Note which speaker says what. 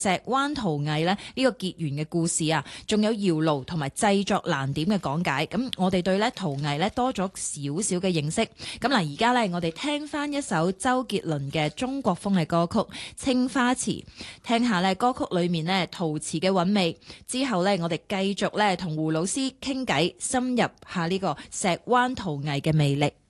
Speaker 1: 石灣陶藝咧呢個結緣嘅故事啊，仲有窯爐同埋製作難點嘅講解。咁我哋對咧陶藝咧多咗少少嘅認識。咁嗱，而家咧我哋聽翻一首周杰倫嘅中國風嘅歌曲《青花瓷》，聽下咧歌曲裏面咧陶瓷嘅韻味。之後咧我哋繼續咧同胡老師傾偈，深入下呢個石灣陶藝嘅魅力。